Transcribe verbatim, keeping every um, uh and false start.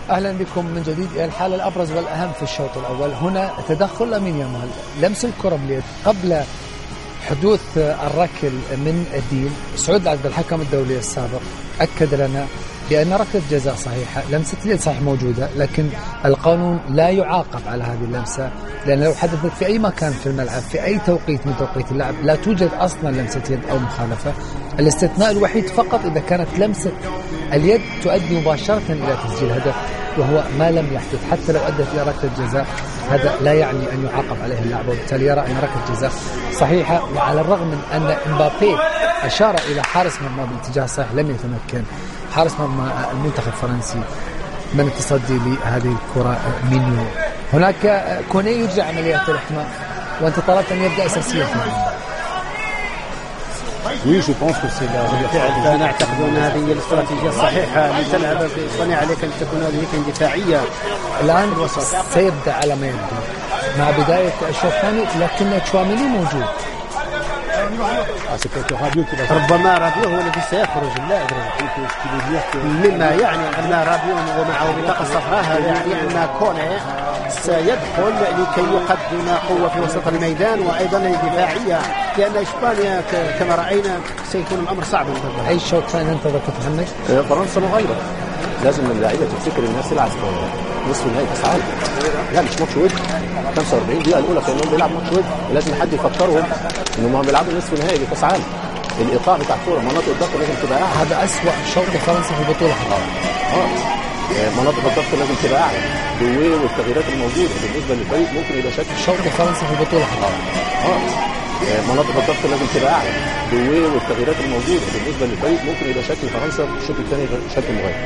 أهلا بكم من جديد. الحالة الأبرز والأهم في الشوط الأول هنا تدخل لامين يامال، لمس الكرة باليد قبل حدوث الركل من الديل. سعود عبد الحكم الدولي السابق أكد لنا بأن ركلة جزاء صحيحة، لمسة اليد صحيح موجودة، لكن القانون لا يعاقب على هذه اللمسة، لأن لو حدثت في أي مكان في الملعب في أي توقيت من توقيت اللعب لا توجد أصلا لمسة يد أو مخالفة. الاستثناء الوحيد فقط إذا كانت لمسة اليد تؤدي مباشرة إلى تسجيل هدف، وهو ما لم يحدث. حتى لو أدت إلى ركلة جزاء هذا لا يعني أن يعاقب عليه اللاعب، وبالتالي يرى أن ركلة جزاء صحيحة. وعلى الرغم من أن إمبابي أشار إلى حارس مرمى بالاتجاه الصحيح لم يتمكن حارس مرمى المنتخب الفرنسي من التصدي لهذه الكرة مينيو. هناك كوني يرجع عمليات الإحماء، وأنت طلبت أن يبدأ أساسيا في Oui, je pense que c'est la. أنا أعتقد أن هذه هي الاستراتيجية الصحيحة لتلعب بصنع عليك أن تكون هذه دفاعية. الآن سيبدأ على ما يبدو مع بداية الشوط الثاني، لكن تشواميني موجود. ربما رابيو هو الذي سيخرج اللاعب، مما يعني أن رابيو ومعه بطاقة صفراء، هذا يعني أن كوني سيدخل لكي يقدم قوة في وسط الميدان وأيضا دفاعية، لأن إسبانيا كما رأينا سيكون الأمر صعبا. أي شوط ثاني ننتظر محمد؟ فرنسا مغايرة، لازم اللعيبة تفتكر الناس تلعب نصف نهائي كأس عالم، لا مش ماتش ود. خمسة وأربعين دقيقة الأولى كانوا بيلعبوا ماتش ود، ولازم حد يفكرهم إنهم بيلعبوا نصف نهائي لكأس عالم. الإيقاع بتاع الكورة مناطق الضغط لازم تبقى أعلى. هذا أسوأ شوط لفرنسا في البطولة. اه مناطق الضغط لازم تبقى أعلى. دوي والتغييرات الموجودة بالنسبة للفريق ممكن يبقى شكل شوط لفرنسا في البطولة. اه مناطق الضغط لازم تبقى أعلى. دوي والتغييرات الموجودة بالنسبة للفريق ممكن يبقى شكل فرنسا في الشوط الثاني شكل مغاير.